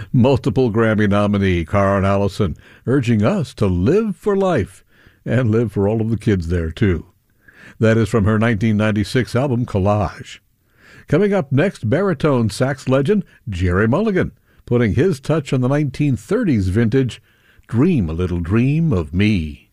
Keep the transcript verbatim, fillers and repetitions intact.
Multiple Grammy nominee Karen Allison urging us to live for life and live for all of the kids there, too. That is from her nineteen ninety-six album Collage. Coming up next, baritone sax legend Gerry Mulligan, putting his touch on the nineteen thirties vintage Dream a Little Dream of Me.